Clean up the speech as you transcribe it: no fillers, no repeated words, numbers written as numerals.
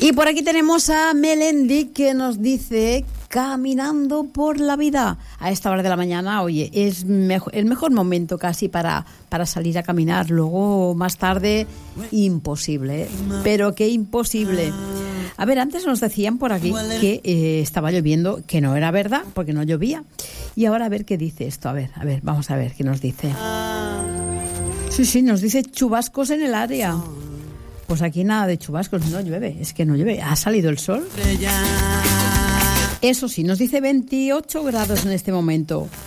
Y por aquí tenemos a Melendi que nos dice: caminando por la vida. A esta hora de la mañana, oye, es el mejor momento casi para salir a caminar. Luego, más tarde, imposible, ¿eh? Pero qué imposible. A ver, antes nos decían por aquí que estaba lloviendo, que no era verdad, porque no llovía. Y ahora a ver qué dice esto. A ver, vamos a ver qué nos dice. Sí, nos dice chubascos en el área. Pues aquí nada de chubascos, no llueve, es que no llueve. ¿Ha salido el sol? Eso sí, nos dice 28 grados en este momento.